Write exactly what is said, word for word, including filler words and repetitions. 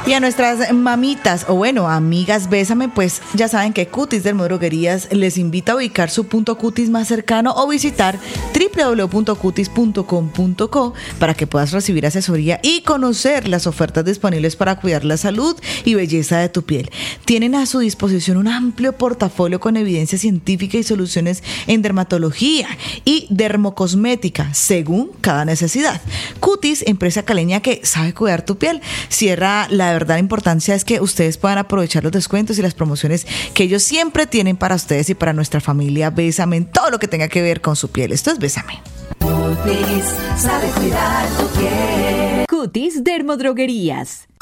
Y a nuestras mamitas, o bueno, amigas Bésame, pues ya saben que Cutis Dermodroguerías les invita a ubicar su punto cutis más cercano o visitar doble u doble u doble u punto cutis punto com punto co para que puedas recibir asesoría y conocer las ofertas disponibles para cuidar la salud y belleza de tu piel. Tienen a su disposición un amplio portafolio con evidencia científica y soluciones en dermatología y dermocosmética según cada necesidad. Cutis, empresa caleña que sabe cuidar tu piel. Cierra la verdad, la importancia es que ustedes puedan aprovechar los descuentos y las promociones que ellos siempre tienen para ustedes y para nuestra familia Bésame en todo lo que tenga que ver con su piel. Esto es Bésame. Cutis sabe cuidar tu piel. Cutis Dermodroguerías.